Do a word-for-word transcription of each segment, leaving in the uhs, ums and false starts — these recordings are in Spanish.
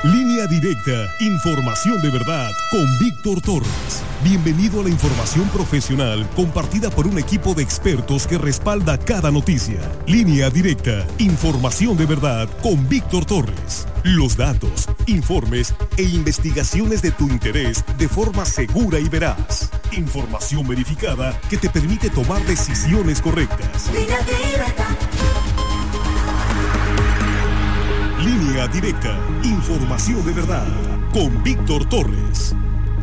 Línea Directa, información de verdad con Víctor Torres. Bienvenido a la información profesional compartida por un equipo de expertos que respalda cada noticia. Línea Directa, información de verdad con Víctor Torres. Los datos, informes e investigaciones de tu interés de forma segura y veraz. Información verificada que te permite tomar decisiones correctas. Línea Directa. Línea Directa, información de verdad, con Víctor Torres.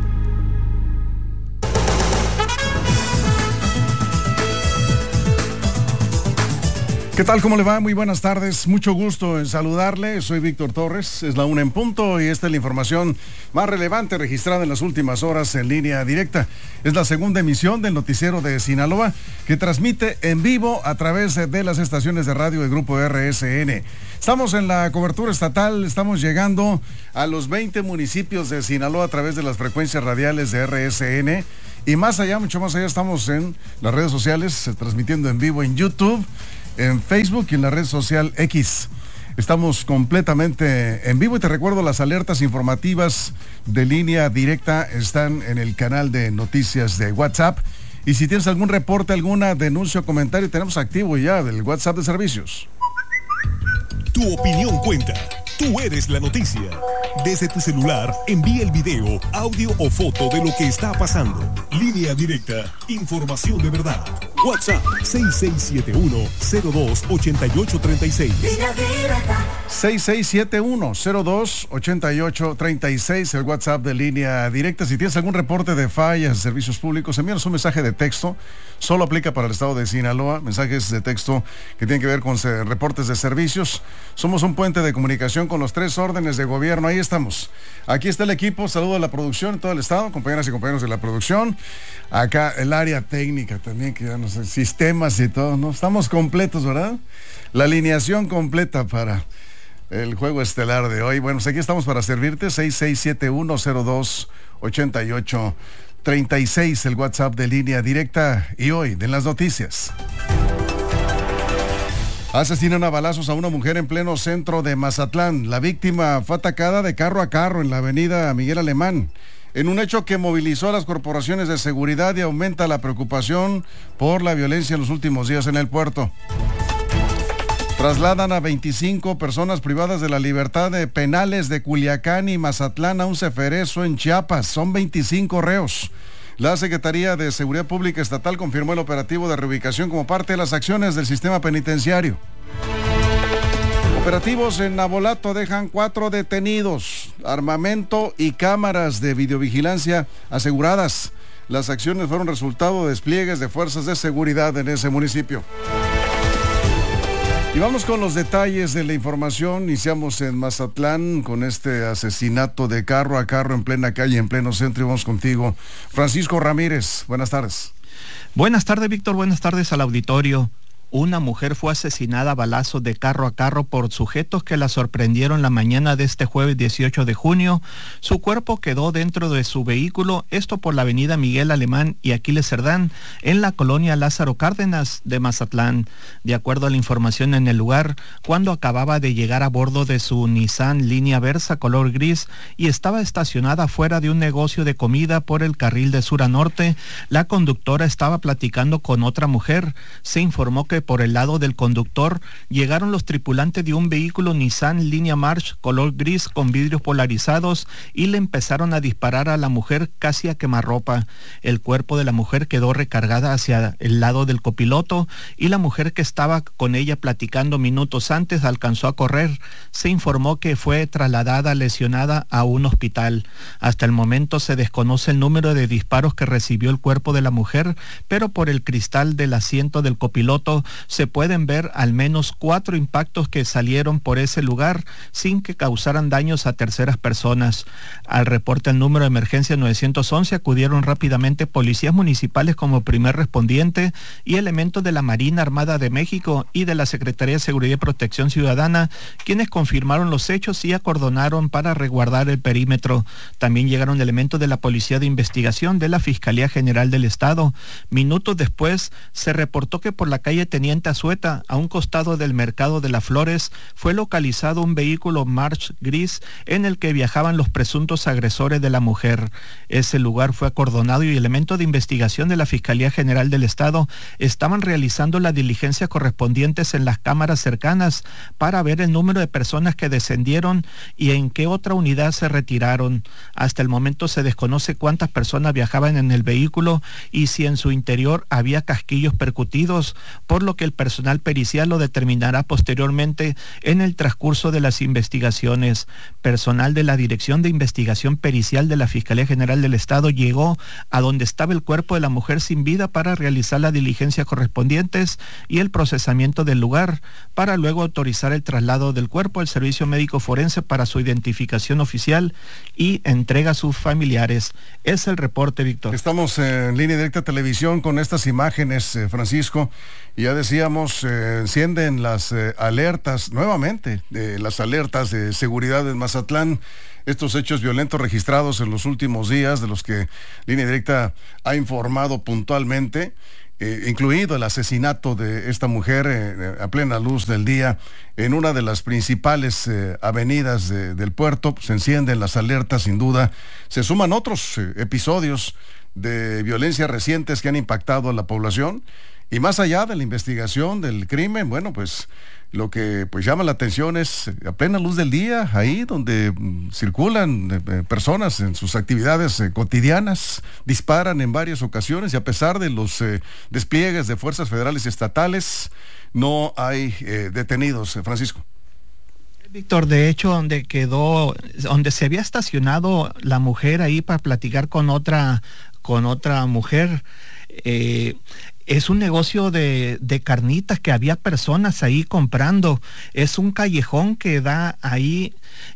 ¿Qué tal? ¿Cómo le va? Muy buenas tardes. Mucho gusto en saludarle. Soy Víctor Torres. Es la una en punto y esta es la información más relevante registrada en las últimas horas en Línea Directa. Es la segunda emisión del noticiero de Sinaloa que transmite en vivo a través de las estaciones de radio del Grupo R S N. Estamos en la cobertura estatal, estamos llegando a los veinte municipios de Sinaloa a través de las frecuencias radiales de R S N. Y más allá, mucho más allá, estamos en las redes sociales, transmitiendo en vivo en YouTube, en Facebook y en la red social X. Estamos completamente en vivo y te recuerdo, las alertas informativas de Línea Directa están en el canal de noticias de WhatsApp. Y si tienes algún reporte, alguna denuncia o comentario, tenemos activo ya del WhatsApp de servicios. Tu opinión cuenta. Tú eres la noticia. Desde tu celular, envía el video, audio o foto de lo que está pasando. Línea Directa, información de verdad. WhatsApp seis seis siete uno, cero dos, ocho ocho tres seis. Línea Directa. seis seis siete uno, cero dos, ocho ocho tres seis, el WhatsApp de Línea Directa. Si tienes algún reporte de fallas de servicios públicos, envíanos un mensaje de texto. Solo aplica para el estado de Sinaloa. Mensajes de texto que tienen que ver con reportes de servicios. Somos un puente de comunicación con los tres órdenes de gobierno. Ahí estamos. Aquí está el equipo. Saludo a la producción en todo el estado, compañeras y compañeros de la producción. Acá el área técnica también, que ya no sé, sistemas y todo, ¿no? Estamos completos, ¿verdad? La alineación completa para el juego estelar de hoy. Bueno, pues aquí estamos para servirte. seis seis siete uno, cero dos, ocho ocho tres seis, el WhatsApp de Línea Directa. Y hoy, de las noticias. Asesinan a balazos a una mujer en pleno centro de Mazatlán. La víctima fue atacada de carro a carro en la avenida Miguel Alemán, en un hecho que movilizó a las corporaciones de seguridad y aumenta la preocupación por la violencia en los últimos días en el puerto. Trasladan a veinticinco personas privadas de la libertad de penales de Culiacán y Mazatlán a un ceferezo en Chiapas. Son veinticinco reos. La Secretaría de Seguridad Pública Estatal confirmó el operativo de reubicación como parte de las acciones del sistema penitenciario. Operativos en Navolato dejan cuatro detenidos, armamento y cámaras de videovigilancia aseguradas. Las acciones fueron resultado de despliegues de fuerzas de seguridad en ese municipio. Y vamos con los detalles de la información. Iniciamos en Mazatlán con este asesinato de carro a carro en plena calle, en pleno centro. Y vamos contigo, Francisco Ramírez. Buenas tardes. Buenas tardes, Víctor. Buenas tardes al auditorio. Una mujer fue asesinada a balazos de carro a carro por sujetos que la sorprendieron la mañana de este jueves dieciocho de junio. Su cuerpo quedó dentro de su vehículo, esto por la avenida Miguel Alemán y Aquiles Cerdán, en la colonia Lázaro Cárdenas de Mazatlán. De acuerdo a la información en el lugar, cuando acababa de llegar a bordo de su Nissan Línea Versa color gris y estaba estacionada fuera de un negocio de comida por el carril de sur a norte, la conductora estaba platicando con otra mujer. Se informó que por el lado del conductor llegaron los tripulantes de un vehículo Nissan Línea March color gris con vidrios polarizados y le empezaron a disparar a la mujer casi a quemarropa. El cuerpo de la mujer quedó recargada hacia el lado del copiloto y la mujer que estaba con ella platicando minutos antes alcanzó a correr. Se informó que fue trasladada lesionada a un hospital. Hasta el momento se desconoce el número de disparos que recibió el cuerpo de la mujer, pero por el cristal del asiento del copiloto se pueden ver al menos cuatro impactos que salieron por ese lugar sin que causaran daños a terceras personas. Al reporte al número de emergencia nueve once acudieron rápidamente policías municipales como primer respondiente y elementos de la Marina Armada de México y de la Secretaría de Seguridad y Protección Ciudadana, quienes confirmaron los hechos y acordonaron para resguardar el perímetro. También llegaron elementos de la Policía de Investigación de la Fiscalía General del Estado. Minutos después se reportó que por la calle Teniente Azueta, a un costado del Mercado de las Flores, fue localizado un vehículo March gris en el que viajaban los presuntos agresores de la mujer. Ese lugar fue acordonado y elementos de investigación de la Fiscalía General del Estado estaban realizando las diligencias correspondientes en las cámaras cercanas para ver el número de personas que descendieron y en qué otra unidad se retiraron. Hasta el momento se desconoce cuántas personas viajaban en el vehículo y si en su interior había casquillos percutidos, por lo que el personal pericial lo determinará posteriormente en el transcurso de las investigaciones. Personal de la Dirección de Investigación Pericial de la Fiscalía General del Estado llegó a donde estaba el cuerpo de la mujer sin vida para realizar las diligencias correspondientes y el procesamiento del lugar, para luego autorizar el traslado del cuerpo al Servicio Médico Forense para su identificación oficial y entrega a sus familiares. Es el reporte, Víctor. Estamos en línea directa televisión con estas imágenes, eh, Francisco, y ya decíamos, eh, encienden las eh, alertas, nuevamente, eh, las alertas de seguridad en Mazatlán, estos hechos violentos registrados en los últimos días, de los que Línea Directa ha informado puntualmente, eh, incluido el asesinato de esta mujer eh, a plena luz del día en una de las principales eh, avenidas de, del puerto. Se encienden las alertas, sin duda. Se suman otros eh, episodios de violencia recientes que han impactado a la población, y más allá de la investigación del crimen, bueno, pues lo que pues llama la atención es a plena luz del día, ahí donde mm, circulan eh, personas en sus actividades eh, cotidianas, disparan en varias ocasiones, y a pesar de los eh, despliegues de fuerzas federales y estatales, no hay eh, detenidos, eh, Francisco. Víctor, de hecho, donde quedó, donde se había estacionado la mujer ahí para platicar con otra, con otra mujer, eh, es un negocio de, de carnitas que había personas ahí comprando. Es un callejón que da ahí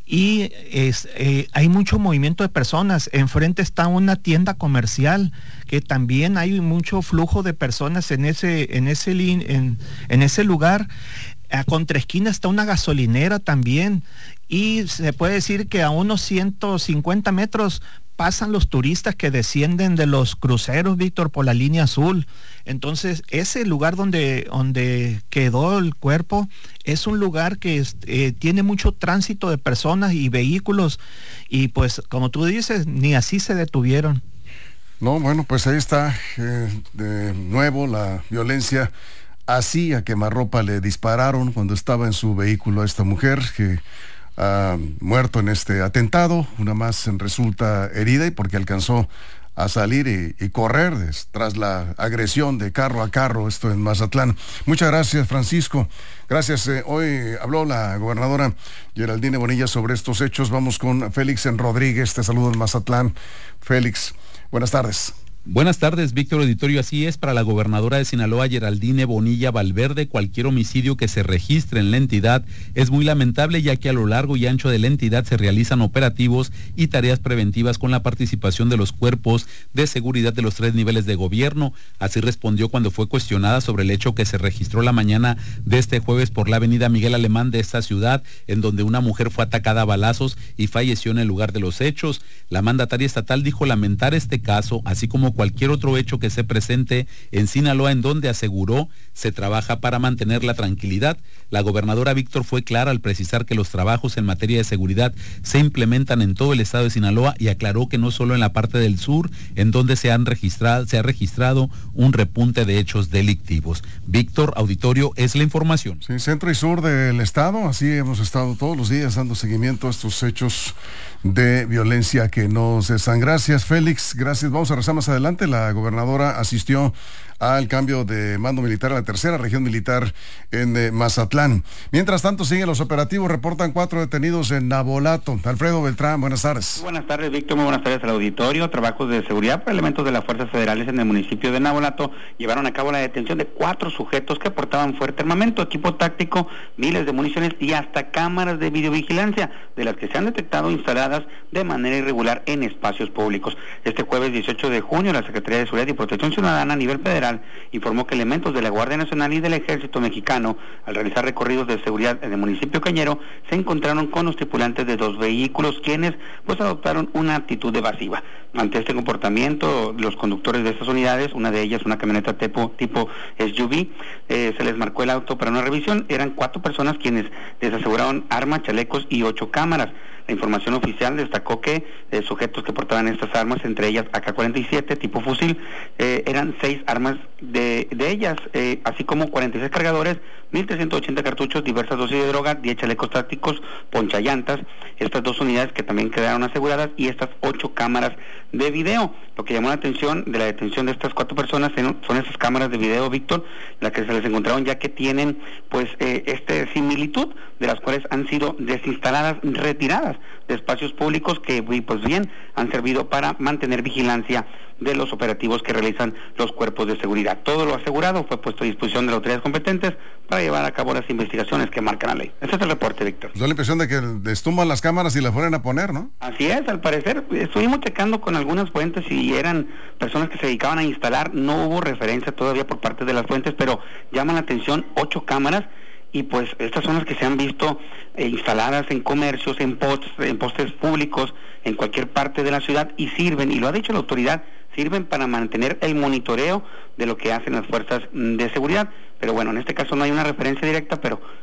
y es, eh, hay mucho movimiento de personas. Enfrente está una tienda comercial que también hay mucho flujo de personas en ese, en ese, en, en ese lugar. A contraesquina está una gasolinera también, y se puede decir que a unos ciento cincuenta metros pasan los turistas que descienden de los cruceros, Víctor, por la línea azul. Entonces, ese lugar donde, donde quedó el cuerpo es un lugar que eh, tiene mucho tránsito de personas y vehículos, y pues, como tú dices, ni así se detuvieron. No, bueno, pues ahí está eh, de nuevo la violencia. Así a quemarropa le dispararon cuando estaba en su vehículo a esta mujer que ha muerto en este atentado. Una más resulta herida, y porque alcanzó a salir y, y correr tras la agresión de carro a carro, esto en Mazatlán. Muchas gracias, Francisco. Gracias. Eh, hoy habló la gobernadora Geraldine Bonilla sobre estos hechos. Vamos con Félix en Rodríguez. Te saludo en Mazatlán. Félix, buenas tardes. Buenas tardes, Víctor Auditorio. Así es, para la gobernadora de Sinaloa, Geraldine Bonilla Valverde, cualquier homicidio que se registre en la entidad es muy lamentable, ya que a lo largo y ancho de la entidad se realizan operativos y tareas preventivas con la participación de los cuerpos de seguridad de los tres niveles de gobierno. Así respondió cuando fue cuestionada sobre el hecho que se registró la mañana de este jueves por la avenida Miguel Alemán de esta ciudad, en donde una mujer fue atacada a balazos y falleció en el lugar de los hechos. La mandataria estatal dijo lamentar este caso, así como cualquier otro hecho que se presente en Sinaloa, en donde aseguró se trabaja para mantener la tranquilidad. La gobernadora, Víctor, fue clara al precisar que los trabajos en materia de seguridad se implementan en todo el estado de Sinaloa, y aclaró que no solo en la parte del sur, en donde se han registrado, se ha registrado un repunte de hechos delictivos. Víctor, Auditorio, es la información. Sí, centro y sur del estado, así hemos estado todos los días dando seguimiento a estos hechos de violencia que no cesan. Gracias, Félix, gracias. Vamos a rezar más adelante. La gobernadora asistió al cambio de mando militar a la tercera región militar en eh, Mazatlán. Mientras tanto, siguen los operativos. Reportan cuatro detenidos en Navolato. Alfredo Beltrán, buenas tardes. Buenas tardes, Víctor. Muy buenas tardes al auditorio. Trabajos de seguridad por elementos de las fuerzas federales en el municipio de Navolato llevaron a cabo la detención de cuatro sujetos que portaban fuerte armamento, equipo táctico, miles de municiones y hasta cámaras de videovigilancia, de las que se han detectado instaladas de manera irregular en espacios públicos. Este jueves dieciocho de junio, la Secretaría de Seguridad y Protección Ciudadana a nivel federal informó que elementos de la Guardia Nacional y del Ejército Mexicano, al realizar recorridos de seguridad en el municipio Cañero, se encontraron con los tripulantes de dos vehículos, quienes pues adoptaron una actitud evasiva. Ante este comportamiento, los conductores de estas unidades, una de ellas una camioneta tipo, tipo S U V, eh, se les marcó el auto para una revisión. Eran cuatro personas quienes les aseguraron armas, chalecos y ocho cámaras. La información oficial destacó que eh, sujetos que portaban estas armas, entre ellas A K cuarenta y siete tipo fusil, eh, eran seis armas de, de ellas, eh, así como cuarenta y seis cargadores, mil trescientos ochenta cartuchos, diversas dosis de droga, diez chalecos tácticos, ponchallantas, estas dos unidades que también quedaron aseguradas y estas ocho cámaras de video. Lo que llamó la atención de la detención de estas cuatro personas son esas cámaras de video, Víctor, las que se les encontraron ya que tienen pues eh, este similitud, de las cuales han sido desinstaladas, retiradas de espacios públicos que pues bien han servido para mantener vigilancia de los operativos que realizan los cuerpos de seguridad. Todo lo asegurado fue puesto a disposición de las autoridades competentes para llevar a cabo las investigaciones que marcan la ley. Este es el reporte, Víctor. Da la impresión de que destumban las cámaras y las fueran a poner, ¿no? Así es, al parecer, estuvimos checando con algunas fuentes y eran personas que se dedicaban a instalar, no hubo referencia todavía por parte de las fuentes, pero llaman la atención ocho cámaras. Y pues estas son las que se han visto eh, instaladas en comercios, en postes, en postes públicos, en cualquier parte de la ciudad, y sirven, y lo ha dicho la autoridad, sirven para mantener el monitoreo de lo que hacen las fuerzas de seguridad. Pero bueno, en este caso no hay una referencia directa, pero